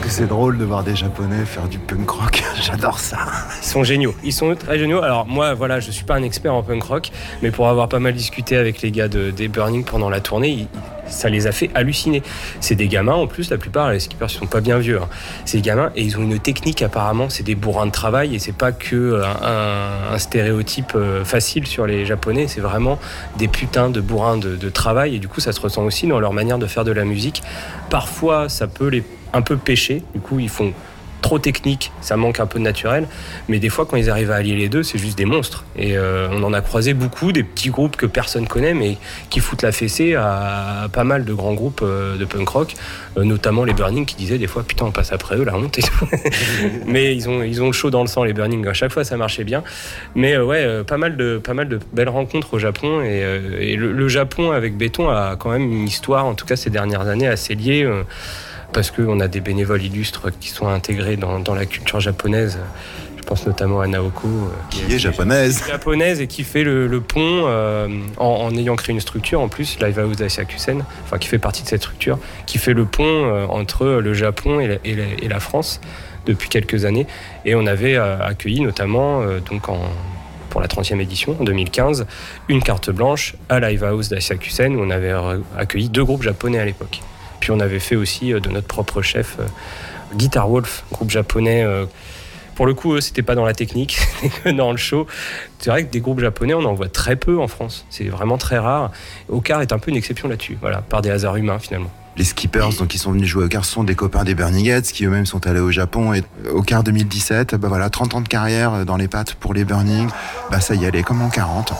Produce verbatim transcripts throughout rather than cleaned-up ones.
c'est drôle de voir des Japonais faire du punk rock. J'adore ça. Ils sont géniaux. Ils sont très géniaux. Alors moi, voilà, je suis pas un expert en punk rock, mais pour avoir pas mal discuté avec les gars de, des Burning pendant la tournée, ils, ça les a fait halluciner. C'est des gamins, en plus, la plupart, les skippers, ils sont pas bien vieux. Hein. C'est des gamins et ils ont une technique, apparemment, c'est des bourrins de travail et c'est pas que un, un, un stéréotype facile sur les Japonais, c'est vraiment des putains de bourrins de, de travail et du coup, ça se ressent aussi dans leur manière de faire de la musique. Parfois, ça peut les un peu pêcher, du coup, ils font trop technique, ça manque un peu de naturel, mais des fois quand ils arrivent à allier les deux, c'est juste des monstres. Et euh, on en a croisé beaucoup, des petits groupes que personne connaît, mais qui foutent la fessée à, à pas mal de grands groupes euh, de punk rock, euh, notamment les Burning qui disaient des fois putain on passe après eux, la honte et tout. Mais ils ont, ils ont le chaud dans le sang, les Burning, à chaque fois ça marchait bien. Mais euh, ouais, euh, pas mal de, pas mal de belles rencontres au Japon, et, euh, et le, le Japon avec Béton a quand même une histoire, en tout cas ces dernières années, assez liée. Euh, parce qu'on a des bénévoles illustres qui sont intégrés dans, dans la culture japonaise. Je pense notamment à Naoko. Qui, qui est japonaise. Japonaise et qui fait le, le pont euh, en, en ayant créé une structure, en plus, Live House Daishakusen, enfin qui fait partie de cette structure, qui fait le pont euh, entre le Japon et la, et, la, et la France depuis quelques années. Et on avait euh, accueilli notamment, euh, donc en... pour la trentième édition, en deux mille quinze, une carte blanche à Live House Daishakusen où on avait accueilli deux groupes japonais à l'époque. Puis on avait fait aussi de notre propre chef euh, Guitar Wolf, groupe japonais. Euh, pour le coup, eux, c'était pas dans la technique, c'était que dans le show. C'est vrai que des groupes japonais, on en voit très peu en France. C'est vraiment très rare. Okar est un peu une exception là-dessus, voilà, par des hasards humains finalement. Les Skippers, donc, qui sont venus jouer au Okar, sont des copains des Burning Heads qui eux-mêmes sont allés au Japon. Et Okar deux mille dix-sept, bah voilà, trente ans de carrière dans les pattes pour les Burning. Bah ça y allait, comme en quarante.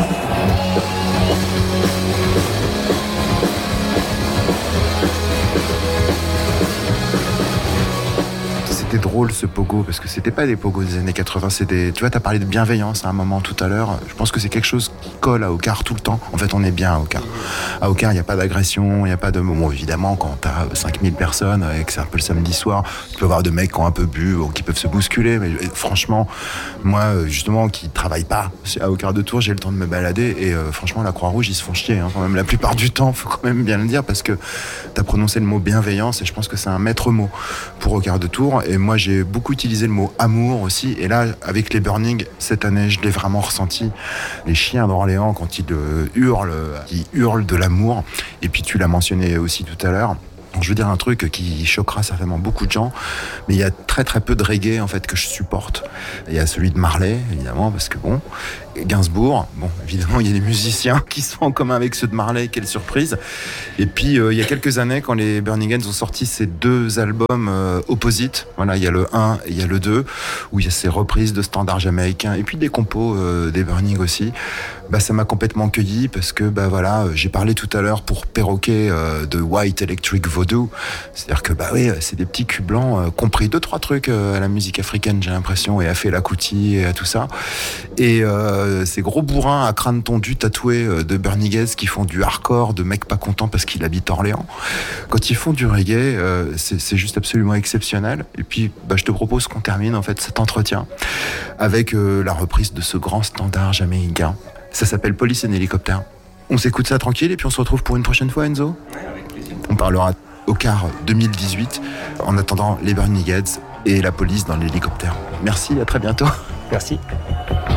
C'était drôle ce pogo, parce que c'était pas des pogos des années quatre-vingts, c'est des... Tu vois, t'as parlé de bienveillance à un moment tout à l'heure. Je pense que c'est quelque chose qui colle à Okar tout le temps. En fait, on est bien à Okar. À Okar, il n'y a pas d'agression, il n'y a pas de... Bon, évidemment, quand t'as cinq mille personnes et que c'est un peu le samedi soir, tu peux avoir de mecs qui ont un peu bu ou qui peuvent se bousculer. Mais franchement, moi, justement, qui travaille pas à Okar de Tours, j'ai le temps de me balader et euh, franchement, la Croix-Rouge, ils se font chier. Hein, quand même, la plupart du temps, faut quand même bien le dire, parce que t'as prononcé le mot bienveillance et je pense que c'est un maître mot pour Okar de Tours. Et moi, j'ai beaucoup utilisé le mot amour aussi. Et là, avec les Burning, cette année, je l'ai vraiment ressenti. Les chiens d'Orléans, quand ils euh, hurlent, ils hurlent de l'amour. Et puis, tu l'as mentionné aussi tout à l'heure. Je veux dire un truc qui choquera certainement beaucoup de gens, mais il y a très très peu de reggae en fait que je supporte. Il y a celui de Marley, évidemment, parce que bon, Gainsbourg, bon, évidemment, il y a des musiciens qui sont en commun avec ceux de Marley, quelle surprise. Et puis, euh, il y a quelques années, quand les Burning Heads ont sorti ces deux albums euh, opposites, voilà, il y a le un et il y a le deux, où il y a ces reprises de standards jamaïcains, et puis des compos euh, des Burning aussi, bah, ça m'a complètement cueilli, parce que, bah voilà, j'ai parlé tout à l'heure pour Perroquet euh, de White Electric Voodoo, c'est-à-dire que, bah oui, c'est des petits culs blancs, euh, compris deux, trois trucs euh, à la musique africaine, j'ai l'impression, et à Fela Kuti et à tout ça. Et, euh, ces gros bourrins à crâne tondu tatoués de Burning Heads qui font du hardcore, de mecs pas contents parce qu'ils habitent Orléans. Quand ils font du reggae, euh, c'est, c'est juste absolument exceptionnel. Et puis, bah, je te propose qu'on termine en fait cet entretien avec euh, la reprise de ce grand standard jamaïcain. Ça s'appelle Police and Helicopter. On s'écoute ça tranquille et puis on se retrouve pour une prochaine fois, Enzo. Ouais, avec plaisir. On parlera Okar deux mille dix-huit. En attendant, les Burning Heads et la police dans l'hélicoptère. Merci, à très bientôt. Merci.